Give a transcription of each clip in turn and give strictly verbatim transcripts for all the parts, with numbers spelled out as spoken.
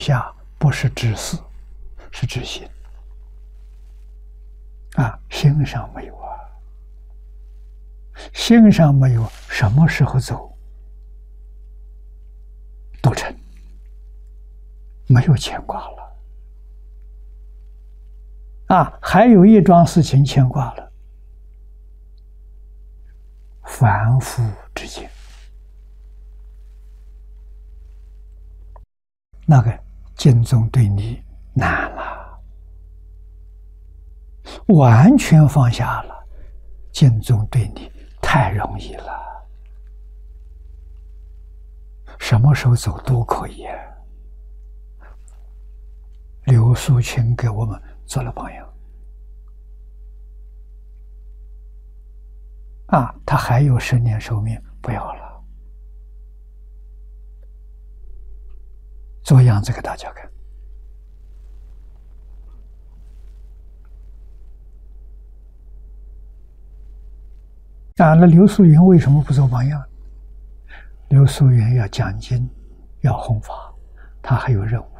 下不是知识，是知心啊，心上没有啊，心上没有，什么时候走都成，没有牵挂了啊。还有一桩事情牵挂了，凡夫之见，那个经宗对你难了，完全放下了，经宗对你太容易了，什么时候走都可以啊。刘素群给我们做了榜样啊，他还有十年寿命，不要了，做样子给大家看啊。那刘素云为什么不做榜样？刘素云要讲经，要弘法，他还有任务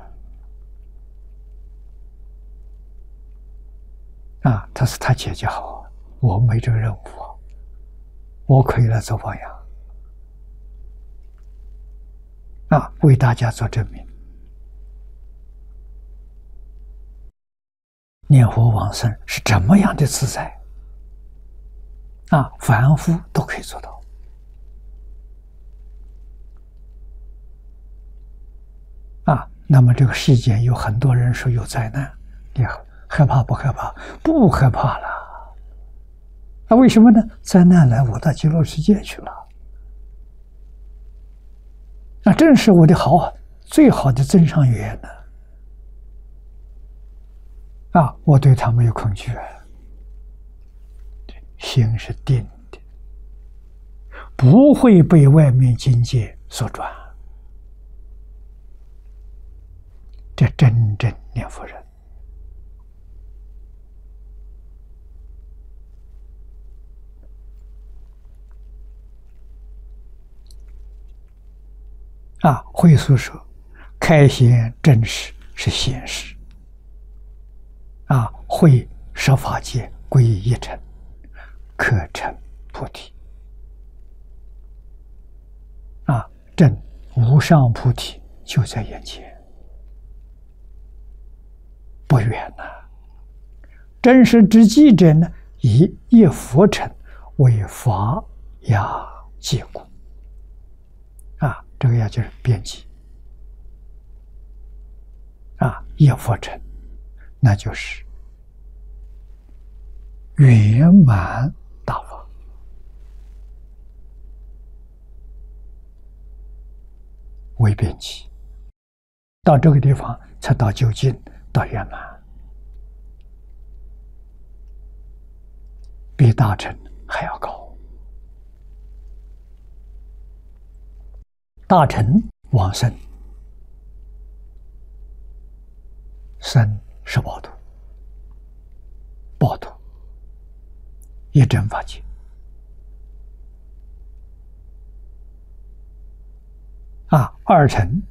啊。他是他姐姐好，我没这个任务啊，我可以来做榜样啊，为大家做证明。念佛往生是怎么样的自在啊，凡夫都可以做到啊。那么这个世间有很多人说有灾难，你害怕不害怕？不害怕了。那、啊、为什么呢？灾难来，我到极乐世界去了。那正是我的好，最好的增上缘呢。啊，我对他没有恐惧啊，心是定的，不会被外面境界所转。这真正念佛人啊，慧素说，开显真实是显实啊，慧十法界归一一尘，可成菩提啊，证无上菩提就在眼前，不远呐、啊。真实之际者呢，以一佛尘为法雅界故啊，这个呀就是编辑啊，一佛尘那就是圆满大法为编辑，到这个地方才到究竟，到圆满，比大乘还要高。大乘往生生是报土，报土一真法界啊，二乘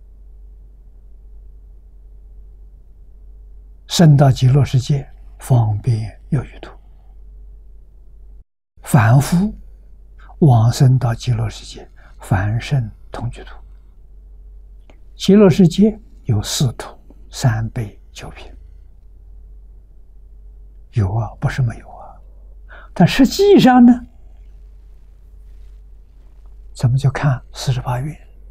生到极乐世界，方便有余土。凡夫往生到极乐世界，凡圣同居土。极乐世界有四土，三悲九品，有啊，不是没有啊。但实际上呢，咱们就看四十八愿，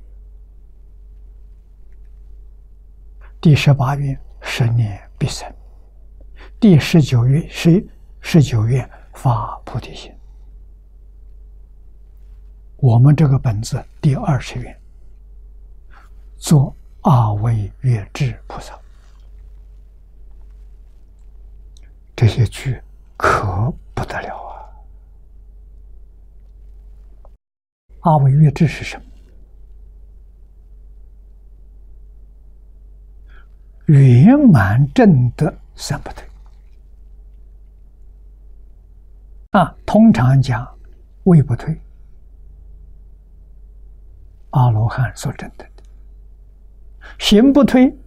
第十八愿十年必生，第十九愿十十九愿发菩提心。我们这个本子第二十愿做阿惟越致菩萨，这些句可不得了啊！阿惟越致是什么？圆满正德三不退啊，通常讲位不退，阿罗汉所证得的行不退